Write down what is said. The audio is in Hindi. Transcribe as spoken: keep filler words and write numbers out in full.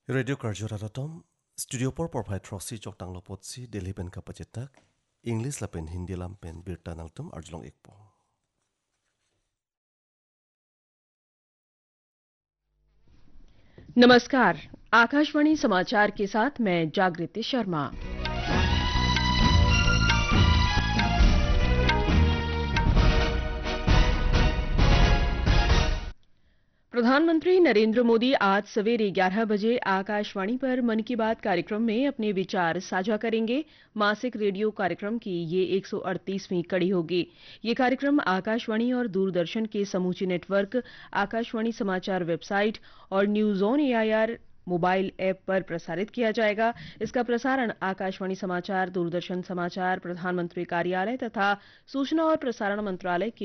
Radio Karjuratatom, Studio por Porpai Trosi Joktang Lopotsi, Delhi Pen Kapacetak, English Lapen Hindi Lampen Birta Naltum Arjlong Ekpo. नमस्कार। आकाशवाणी समाचार के साथ मैं जागृति शर्मा। प्रधानमंत्री नरेंद्र मोदी आज सवेरे ग्यारह बजे आकाशवाणी पर मन की बात कार्यक्रम में अपने विचार साझा करेंगे। मासिक रेडियो कार्यक्रम की ये एक सौ अड़तीसवीं कड़ी होगी। ये कार्यक्रम आकाशवाणी और दूरदर्शन के समूचे नेटवर्क, आकाशवाणी समाचार वेबसाइट और news on AIR mobile app पर प्रसारित किया जाएगा। इसका प्रसारण आकाशवाणी समाचार, दूरदर्शन समाचार, प्रधानमंत्री कार्यालय तथा सूचना और प्रसारण मंत्रालय के